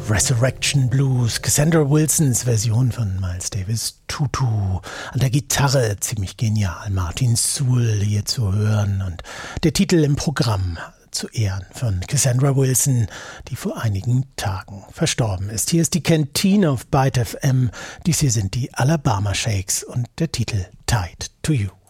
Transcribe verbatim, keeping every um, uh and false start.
Resurrection Blues, Cassandra Wilsons Version von Miles Davis Tutu. An der Gitarre ziemlich genial, Martin Sewell hier zu hören und der Titel im Programm zu Ehren von Cassandra Wilson, die vor einigen Tagen verstorben ist. Hier ist die Canteen auf Byte F M, dies hier sind die Alabama Shakes und der Titel Tied to You.